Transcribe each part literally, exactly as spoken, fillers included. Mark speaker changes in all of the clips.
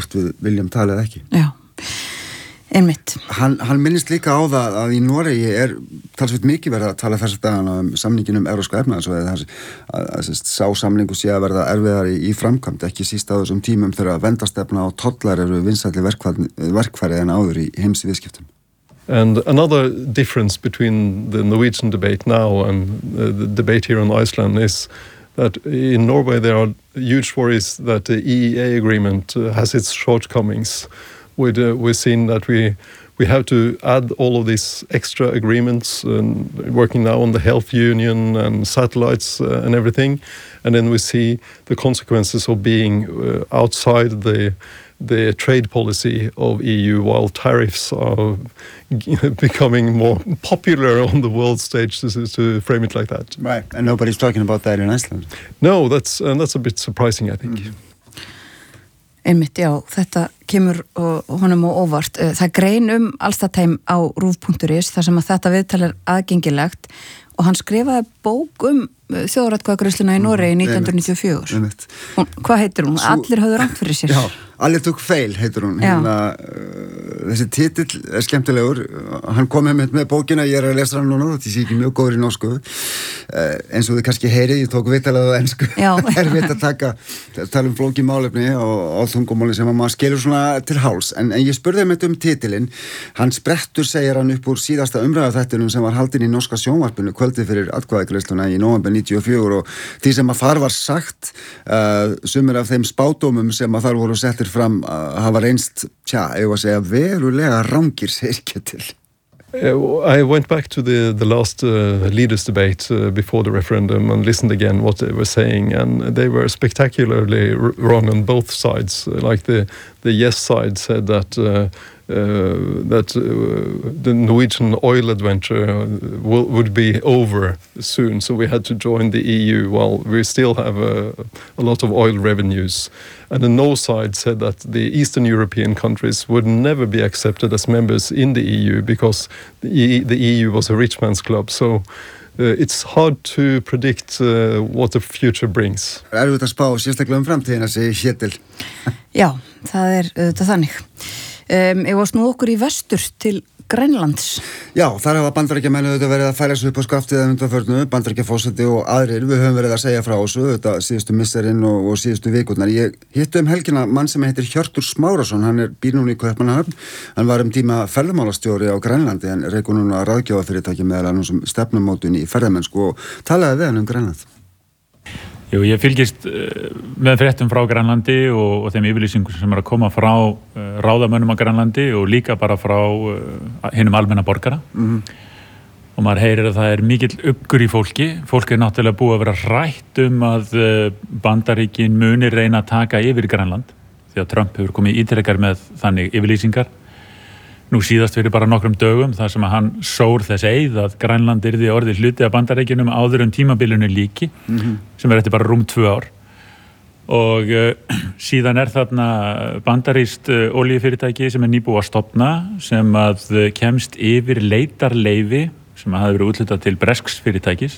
Speaker 1: hvort við viljum tala eða ekki.
Speaker 2: Já. Einmitt.
Speaker 1: Hann, hann minnist líka á það að í Noregi er talsveit mikið verið að tala þess að dagana um samningin um evrópska efnahagsvæðið að, að, að, að sá samningu sé að verða erfiðari í, í framkvæmd, ekki síst á þessum tímum þegar vendastefna og tollar eru vinsælli verkfæri en áður í heimsviðskiptum.
Speaker 3: And another difference between the Norwegian debate now and uh, the debate here in Iceland is that in Norway there are huge worries that the E E A agreement uh, has its shortcomings. We'd, uh, we've seen that we we have to add all of these extra agreements and working now on the health union and satellites uh, and everything, and then we see the consequences of being uh, outside the the trade policy of E U while tariffs are becoming more popular on the world stage, to, to frame it like that.
Speaker 1: Right, and nobody's talking about that in Iceland.
Speaker 3: No, that's and that's a bit surprising, I think.
Speaker 1: Mm.
Speaker 2: Einmitt, já, þetta kemur honum á óvart. Það grein um Alstatheim á rúv punktur is þar sem að þetta viðtal er aðgengilegt og hann skrifaði bók um þjóðaratkvæðagreiðsluna í Noregi nítján hundruð níutíu og fjögur.
Speaker 1: Einmitt.
Speaker 2: Hún, hvað heitir hún? Svo, Allir höfðu rangt fyrir sér.
Speaker 1: Já, Allir tók feil heitir hún. Hérna, uh, þessi titill er skemmtilegur. Hann kom með með bókina, ég er að lesa hann núna, þetta sé ekki mjög góður í norsku. Uh, eins og þið kannski heyrið, ég tók viðtalið á ensku. Er veit að taka, tala um flókið málefni og, og tungumáli sem að maður skilur svona til háls. En, en ég spurði með um titilinn. Hann sprettur, segir hann, upp úr síðasta umræðaþættinum sem var haldinn í norska sjónvarpinu kvöldið fyrir atkvæðagreiðsluna í nóvember níutíu og fjögur og því sem að þar var sagt, uh, sumir af þeim spádómum sem að þar voru settir fram uh, hafa reynst, tja, ég var að segja verulega rangir, segir Ketill.
Speaker 3: Uh, I went back to the, the last uh, leaders debate uh, before the referendum and listened again what they were saying, and they were spectacularly r- wrong on both sides. Like the, the yes side said that uh, uh, that uh, the Norwegian oil adventure will, would be over soon, so we had to join the E U while we still have a, a lot of oil revenues. And the no side said that the Eastern European countries would never be accepted as members in the E U because the E, the E U was a rich man's club. So uh, it's hard to predict uh, what the future brings.
Speaker 1: Er erfitt að spá sérstaklega um framtíðina, segir Ketill.
Speaker 2: Já, það er auðvitað þannig. Um, ég var snúð okkur í vestur til Grænlands.
Speaker 1: Já, þar hafa Bandaríkjamenn auðvitað verið að færa sig upp á skaftið að undanförnu, Bandaríkjaforseti og aðrir, við höfum verið að segja frá þessu, þetta síðustu misserinn og, og síðustu vikurnar. Ég hitti um helgina mann sem heitir Hjörtur Smárason, hann er býr núna í Kaupmannahöfn, hann var um tíma ferðamálastjóri á Grænlandi en rekur núna ráðgjafafyrirtæki meðal annars um stefnumótun í ferðamennsku og talaði við hann um Grænland.
Speaker 4: Jú, ég fylgist með fréttum frá Grænlandi og, og þeim yfirlýsingum sem er að koma frá uh, ráðamönnum á Grænlandi og líka bara frá uh, hinum almenna borgara. Mm-hmm. Og maður heyrir að það er mikill uppgur í fólki. Fólk er náttúrulega búið að vera hrætt um að uh, Bandaríkin muni reyna að taka yfir Grænland því að Trump hefur komið ítrekar með þannig yfirlýsingar. Nú síðast fyrir bara nokkrum dögum þar sem að hann sór þess eið að Grænland yrði orðið hluti af Bandaríkjunum áður en tímabilinu líki, mm-hmm. sem er eftir bara rúm tvö ár. Og uh, síðan er þarna bandarískt uh, olíufyrirtæki sem er nýbúið að stofna sem að uh, kemst yfir leitarleyfi sem að hafi verið úthlutað til bresks fyrirtækis.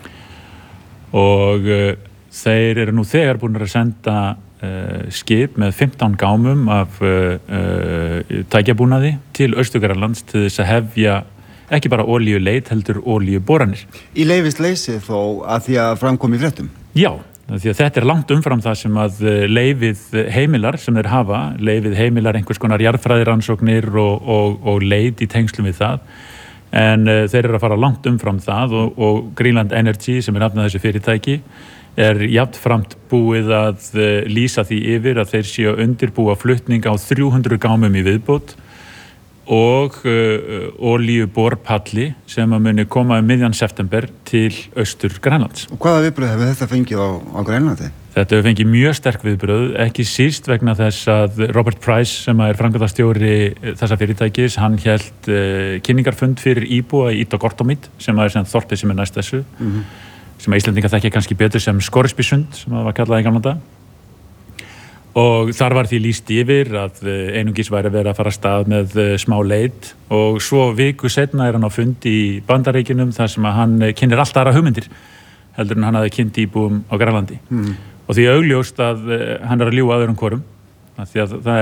Speaker 4: Og uh, þeir eru nú þegar búin að senda Uh, skip með fimmtán gámum af uh, uh, tækjabúnaði til Austur-Grænlands til þess að hefja ekki bara olíuleit heldur olíuboranir.
Speaker 1: Í leyfisleysi þó að því að framkomi fréttum?
Speaker 4: Já, því að þetta er langt umfram það sem að leyfið heimilar sem þeir hafa, leyfið heimilar einhvers konar jarðfræðirannsóknir og, og, og leit í tengslum við það. En uh, þeir eru að fara langt umfram það og, og Greenland Energy sem er nafnað þessu fyrirtæki er jafnframt búið að uh, lýsa því yfir að þeir séu að undirbúa flutning á þrjú hundruð gámum í viðbót og uh, olíuborpalli sem að muni koma um miðjan september til Austur-Grænlands.
Speaker 1: Og hvaða viðbröð hefur þetta fengið á, á Grænlandi?
Speaker 4: Þetta hefur fengið mjög sterk viðbröð, ekki síst vegna þess að Robert Price sem er framkvæmdastjóri þessa fyrirtækis, hann hélt uh, kynningarfund fyrir íbúa í Ítagortomit sem er sem þorpið sem er næst þessu. Mm-hmm. sem að Íslendingar þekkja kannski betur sem Scoresbysund sem það var kallað í gamla daga. Og þar var því lýst yfir að einungis væri að vera að fara að stað með smá leit og svo viku seinna er hann á fundi í Bandaríkjunum þar sem að hann kynnir allt aðra hugmyndir heldur en hann hafði kynnt íbúum á Grænlandi. Mm. Og því augljóst að hann er að ljúga öðrum hvorum. Því að það